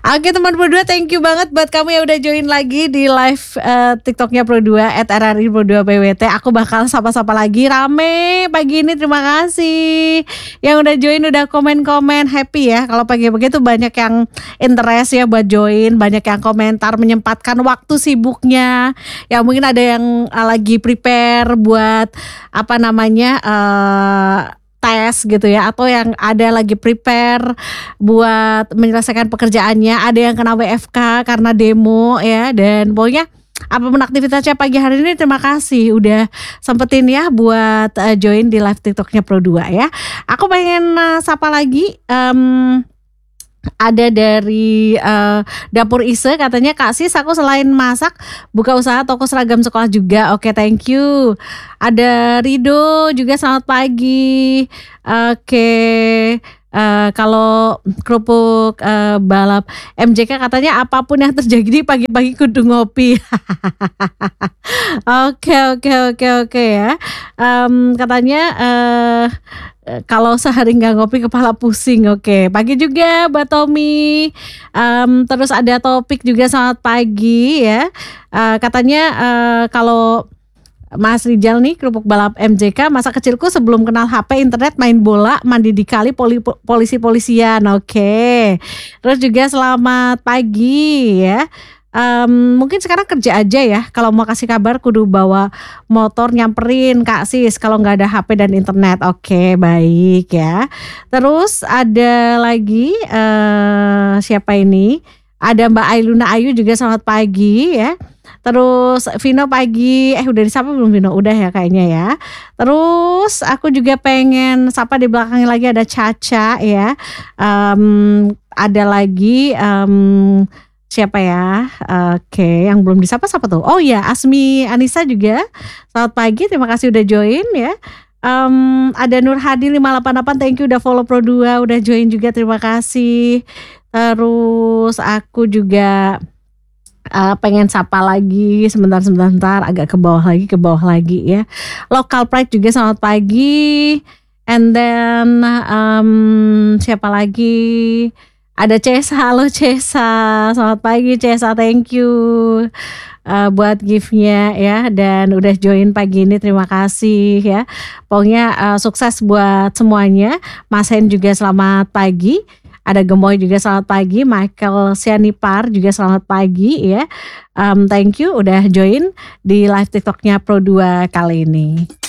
Oke teman Pro2, thank you banget buat kamu yang udah join lagi di live TikToknya Pro2 @RRI Pro2 PWT. Aku bakal sapa-sapa lagi rame pagi ini. Terima kasih yang udah join, udah komen-komen, happy ya. Kalau pagi-pagi tuh banyak yang interest ya buat join, banyak yang komentar, menyempatkan waktu sibuknya. Ya mungkin ada yang lagi prepare buat apa namanya tes gitu ya, atau yang ada lagi prepare buat menyelesaikan pekerjaannya, ada yang kena WFK karena demo ya, dan pokoknya apapun aktivitasnya pagi hari ini, terima kasih udah sempetin ya buat join di live TikToknya Pro2 ya. Aku pengen sapa lagi, ada dari Dapur Ise, katanya Kak Sis, aku selain masak buka usaha toko seragam sekolah juga. Oke, thank you. Ada Rido juga, selamat pagi. Oke, kalau kerupuk balap MJK katanya apapun yang terjadi pagi-pagi kudu ngopi. Oke ya. Katanya kalau sehari nggak ngopi kepala pusing. Oke, pagi juga Mbak Tommy. Terus ada Topik juga, selamat pagi ya. Katanya kalau Mas Rijal nih, kerupuk balap MJK, masa kecilku sebelum kenal HP, internet, main bola, mandi di kali, polisi-polisian. Oke. Terus juga selamat pagi ya. Mungkin sekarang kerja aja ya. Kalau mau kasih kabar kudu bawa motor nyamperin Kak Sis kalau nggak ada HP dan internet. Oke, baik ya. Terus ada lagi siapa ini? Ada Mbak Ailuna Ayu juga, selamat pagi ya. Terus Vino pagi, udah disapa belum Vino? Udah ya kayaknya ya. Terus aku juga pengen sapa di belakangnya lagi, ada Caca ya. Ada lagi siapa ya? Oke, yang belum disapa siapa tuh? Oh ya, Asmi Anissa juga. Selamat pagi, terima kasih udah join ya. Ada Nur Hadi 588, thank you udah follow Pro2, udah join juga, terima kasih. Terus aku juga pengen sapa lagi, sebentar agak ke bawah lagi ya. Local Pride juga, selamat pagi. And then siapa lagi? Ada Cesa, halo Cesa, selamat pagi Cesa, thank you buat gift-nya ya, dan udah join pagi ini, terima kasih ya. Pokoknya sukses buat semuanya. Mas Hen juga selamat pagi. Ada Gemoy juga selamat pagi. Michael Sianipar juga selamat pagi ya. Thank you udah join di live TikToknya Pro2 kali ini.